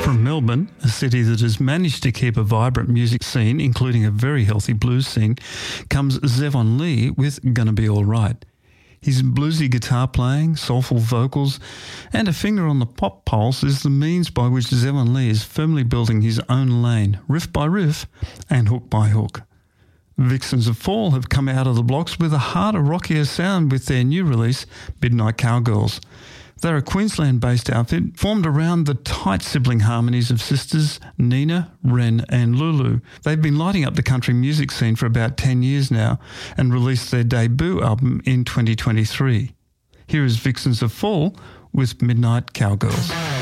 From Melbourne, a city that has managed to keep a vibrant music scene, including a very healthy blues scene, comes Zevon Lee with Gonna Be Alright. His bluesy guitar playing, soulful vocals, and a finger on the pop pulse is the means by which Zevon Lee is firmly building his own lane, riff by riff and hook by hook. Vixens of Fall have come out of the blocks with a harder, rockier sound with their new release, Midnight Cowgirls. They're a Queensland-based outfit formed around the tight sibling harmonies of sisters Nina, Ren and Lulu. They've been lighting up the country music scene for about 10 years now and released their debut album in 2023. Here is Vixens of Fall with Midnight Cowgirls.